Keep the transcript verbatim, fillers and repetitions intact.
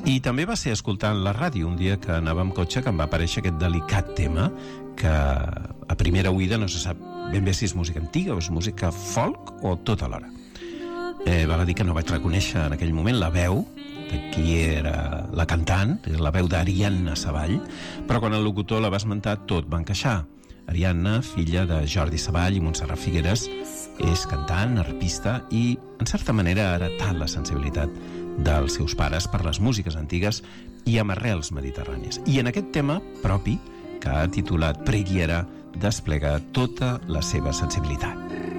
I també va ser escoltant la ràdio un dia que anava amb cotxe que em va aparèixer aquest delicat tema que a primera oïda no se sap ben bé si és música antiga o és música folk o tot alhora. Eh, val a dir que no vaig reconèixer en aquell moment la veu de qui era la cantant, la veu d'Ariadna Savall, però quan el locutor la va esmentar tot va encaixar. Ariadna, filla de Jordi Savall i Montserrat Figueres, és cantant, arpista i, en certa manera, ha heretat la sensibilitat dels seus pares per les músiques antigues i amb arrels mediterrànies. I en aquest tema propi, que ha titulat Preghiera, desplega tota la seva sensibilitat.